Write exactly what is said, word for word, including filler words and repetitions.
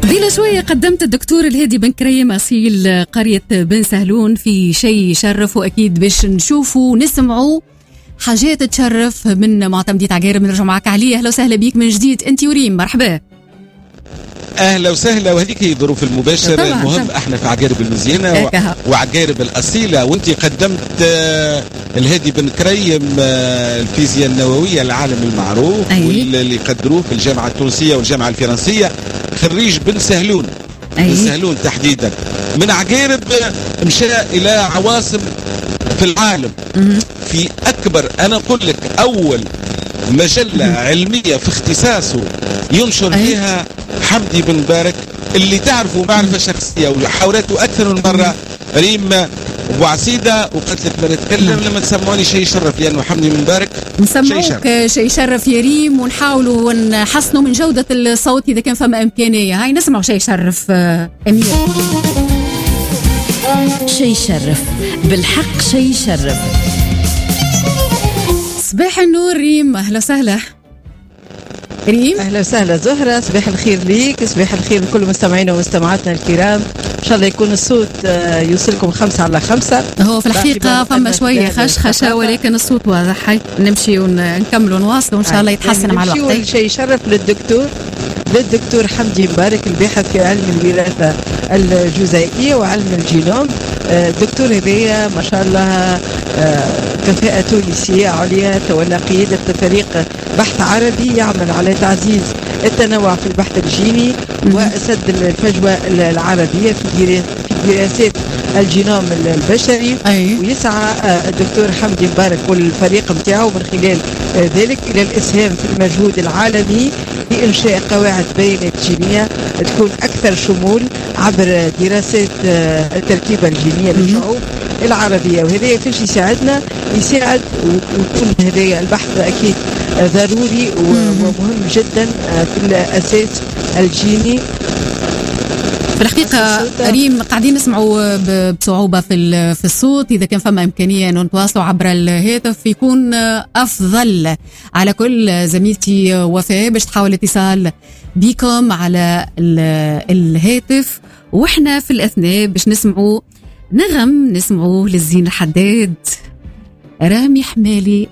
قبل شوية قدمت الدكتور الهادي بن كريم أصيل قرية بن سهلون في شيء يشرف، وأكيد باش نشوفوا ونسمعوا حاجات تشرف من معتمدية عقارب. نرجع معك علي. أهلا وسهلا بيك من جديد أنت وريم، مرحبا. اهلا وسهلا. وهذيك هي ظروف المباشره. طبعاً المهم طبعاً. احنا في عقارب المزيانه وعقارب الاصيله، وانت قدمت آه الهادي بن كريم آه الفيزياء النوويه العالم المعروف، أيه. واللي يقدروه في الجامعه التونسيه والجامعه الفرنسيه، خريج بن سهلون. أيه. بن سهلون تحديدا من عقارب، مشى الى عواصم في العالم. م- في اكبر، انا اقول لك اول مجله علميه في اختصاصه ينشر أيه. فيها حمدي بن مبارك، اللي تعرفوا معرفة شخصية وحاورته أكثر من مرة ريم أبو عصيدة، وقلت لك ما نتكلم لما تسمعوني شيء يشرف، لأنه حمدي بن مبارك نسمعوك شيء يشرف يا ريم، ونحاولوا ونحسنوا من جودة الصوت إذا كان فما إمكانية. هاي نسمعوا شيء يشرف. آه، أمير شيء يشرف بالحق، شيء يشرف. صباح النور ريم، أهلا وسهلا ريم. أهلا وسهلا زهرة، صباح الخير ليك، صباح الخير لكل مستمعينا ومستمعاتنا الكرام. إن شاء الله يكون الصوت يوصلكم خمسة على خمسة. هو في الحقيقة فما شوية خشخشة، ولكن الصوت واضح. هاي نمشي ونكمل ونواصل وإن شاء الله يتحسن مع الوقت. أول شيء يشرف للدكتور للدكتور حمدي مبارك، الباحث في علم الوراثة الجزيئية وعلم الجينوم. الدكتور هذايا ما شاء الله كفاءة تونسية عليا، تولى قيادة فريق بحث عربي يعمل على تعزيز التنوع في البحث الجيني وسد الفجوة العربية في دراسات الجينوم البشري. أيه. ويسعى الدكتور حمدي مبارك والفريق متاعه من خلال ذلك إلى الإسهام في المجهود العالمي في إنشاء قواعد بيانات جينية تكون أكثر شمول عبر دراسات التركيبة الجينية للشعوب العربية. وهذا كلش يساعدنا، يساعد ويكون هذا البحث أكيد ضروري ومهم جدا في الأساس الجيني. في الحقيقة ريم قاعدين نسمعوا بصعوبة في في الصوت. إذا كان فما إمكانية أن نتواصلوا عبر الهاتف يكون أفضل. على كل زميلتي وفاء باش تحاول اتصال بكم على الهاتف، وإحنا في الأثناء باش نسمعوا نغم، نسمعوا للزين الحداد، رامي حمالي